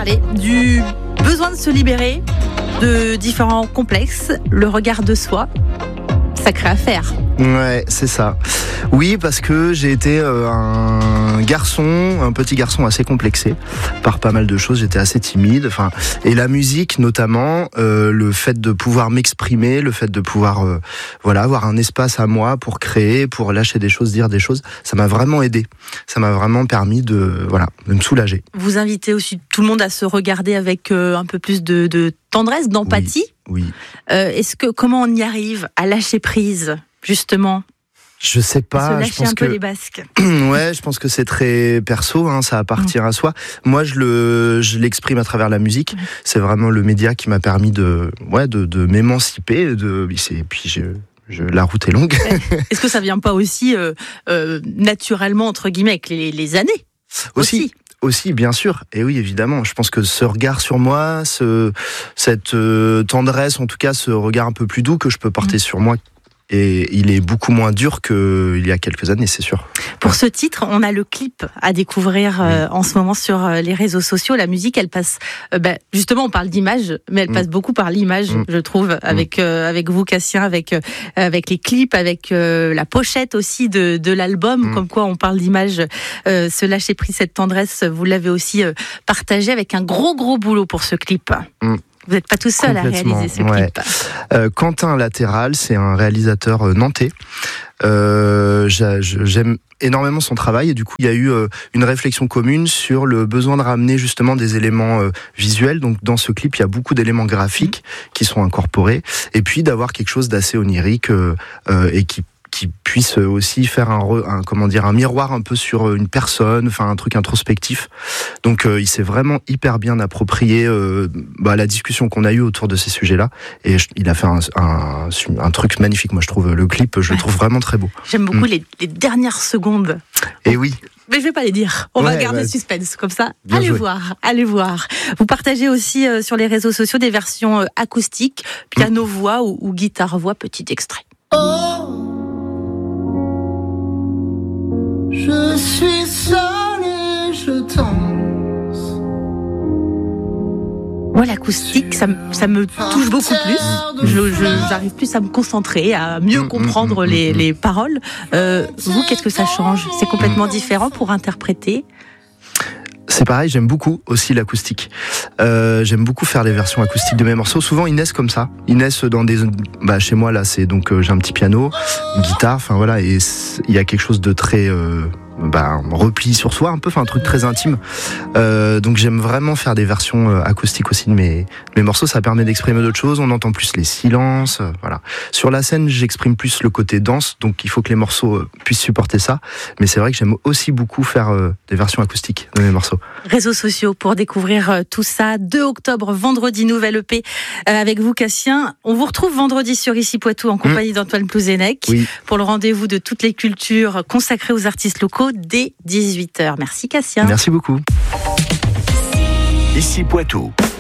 parler du besoin de se libérer de différents complexes, le regard de soi. Sacrée affaire. Ouais, c'est ça. Oui, parce que j'ai été un petit garçon assez complexé par pas mal de choses. J'étais assez timide. Et la musique, notamment, le fait de pouvoir m'exprimer, le fait de pouvoir, avoir un espace à moi pour créer, pour lâcher des choses, dire des choses, ça m'a vraiment aidé. Ça m'a vraiment permis de me soulager. Vous invitez aussi tout le monde à se regarder avec un peu plus de tendresse, d'empathie. Oui. Comment on y arrive à lâcher prise, justement? Je sais pas. Se lâcher un peu les basques. Ouais, je pense que c'est très perso, ça appartient à soi. Moi, je l'exprime à travers la musique. C'est vraiment le média qui m'a permis de m'émanciper. Et puis la route est longue. Est-ce que ça vient pas aussi naturellement, entre guillemets, avec les années Aussi, bien sûr. Et oui, évidemment. Je pense que ce regard sur moi, cette tendresse, en tout cas, ce regard un peu plus doux que je peux porter sur moi, et il est beaucoup moins dur qu'il y a quelques années, c'est sûr. Pour ce titre, on a le clip à découvrir en ce moment sur les réseaux sociaux. La musique, elle passe... justement, on parle d'image, mais elle passe beaucoup par l'image, je trouve, avec vous, Cassien, avec les clips, avec la pochette aussi de l'album, comme quoi on parle d'image. Ce lâcher prise, cette tendresse, vous l'avez aussi partagé avec un gros boulot pour ce clip. Vous n'êtes pas tout seul à réaliser ce clip. Quentin Latéral, c'est un réalisateur nantais. J'aime énormément son travail et du coup il y a eu une réflexion commune sur le besoin de ramener justement des éléments visuels. Donc dans ce clip il y a beaucoup d'éléments graphiques qui sont incorporés et puis d'avoir quelque chose d'assez onirique et qui puisse aussi faire un miroir un peu sur une personne, un truc introspectif. Donc il s'est vraiment hyper bien approprié la discussion qu'on a eue autour de ces sujets-là et il a fait un truc magnifique. Moi je trouve le clip, je le trouve vraiment très beau. J'aime beaucoup les dernières secondes. Et oui. Mais je vais pas les dire. On va garder suspense comme ça. Allez voir. Vous partagez aussi sur les réseaux sociaux des versions acoustiques, piano-voix ou guitare-voix. Petit extrait. Je suis seul et je danse. Moi, l'acoustique, ça me touche beaucoup plus. J'arrive plus à me concentrer, à mieux comprendre les paroles. Vous, qu'est-ce que ça change? C'est complètement différent pour interpréter? C'est pareil, j'aime beaucoup aussi l'acoustique. J'aime beaucoup faire les versions acoustiques de mes morceaux. Souvent, ils naissent comme ça. Ils naissent dans des... chez moi, là, c'est donc j'ai un petit piano, une guitare, et il y a quelque chose de très... repli sur soi un peu, un truc très intime. Donc j'aime vraiment faire des versions acoustiques aussi de mes morceaux. Ça permet d'exprimer d'autres choses. On entend plus les silences. Sur la scène, j'exprime plus le côté danse. Donc il faut que les morceaux puissent supporter ça. Mais c'est vrai que j'aime aussi beaucoup faire des versions acoustiques de mes morceaux. Réseaux sociaux pour découvrir tout ça. 2 octobre, vendredi, nouvelle EP avec vous, Cassien. On vous retrouve vendredi sur Ici Poitou en compagnie d'Antoine Plouzenec pour le rendez-vous de toutes les cultures consacrées aux artistes locaux dès 18h. Merci Cassien. Merci beaucoup. Ici Poitou.